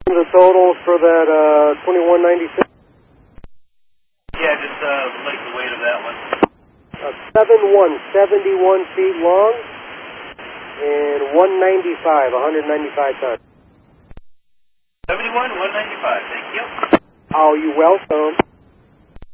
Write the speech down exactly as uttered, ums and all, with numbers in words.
The total for that uh, twenty-one ninety-six? Yeah, just uh, like the weight of that one. Uh, seven one, seventy-one feet long, and one ninety-five, one ninety-five tons. seventy-one, one ninety-five, thank you. Oh, you're welcome.